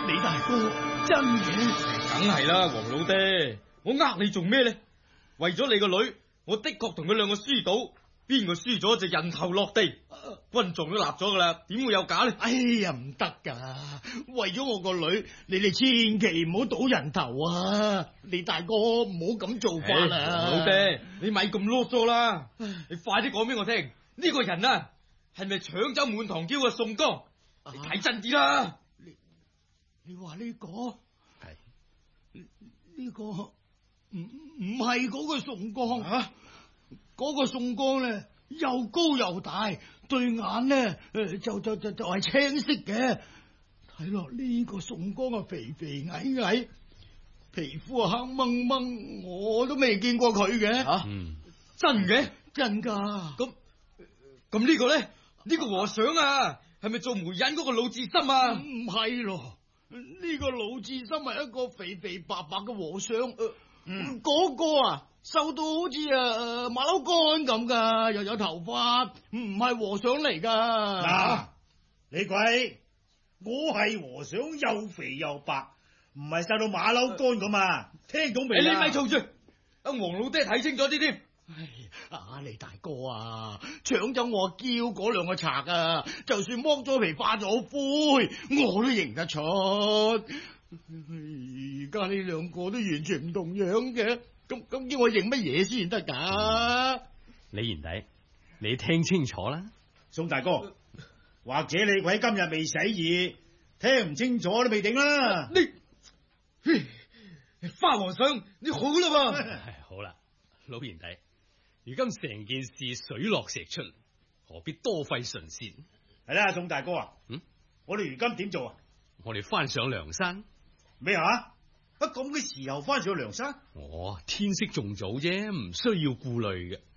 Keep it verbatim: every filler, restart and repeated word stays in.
李大哥真嘅？ 梗係啦，黃老爹，我呃你做咩呢？為咗你個女，我的確同佢兩個輸賭，邊個輸咗就人頭落地，軍狀都立咗噶啦，點會有假呢？ 哎呀，唔得噶！為咗我個女，你哋千祈唔好賭人頭啊！李大哥唔好咁做法啦！ 黃老爹，你咪咁囉嗦啦，你快啲講俾我聽，呢個人啊係咪搶走滿堂嬌嘅宋江？你睇真啲啦！ 你你話呢個係呢個唔唔係嗰個宋江啊？ 嗰個宋江咧又高又大，對眼咧誒就就就就係青色嘅。睇落呢個宋江啊肥肥矮矮，皮膚啊黑掹掹，我都未見過佢嘅。 吓、啊， 嗯， 真嘅？ 真噶？ 咁咁呢個咧？呢、這個和尚啊，係咪做媒人嗰個魯智深啊？ 唔係咯，呢個魯智深係一個肥肥白白嘅和尚。誒、 嗯， 嗰個啊瘦到好似啊馬騮乾咁噶，又有頭髮，唔係和尚嚟噶。 嗱、啊，李鬼，我係和尚，又肥又白，唔係瘦到馬騮乾咁啊！聽到未？ 你咪嘈住，阿黃老爹睇清楚啲添。 唉，啊李大哥啊，搶走我嬌嗰兩個賊啊，就算剝咗皮化咗灰，我都認得出。而家呢兩個都完全唔同樣嘅，咁咁叫我認乜嘢先得噶？ 李賢弟，你聽清楚啦。 宋大哥，或者李鬼今日未洗耳，聽唔清楚都未定啦。 你花和尚，你好啦噃。 係好啦，老賢弟，如今成件事水落石出，何必多費唇舌？ 係啦，宋大哥啊， 嗯， 我哋如今點做啊？ 我哋翻上梁山。 咩啊？啊咁嘅時候翻上梁山？ 哦，天色仲早啫，唔需要顧慮嘅。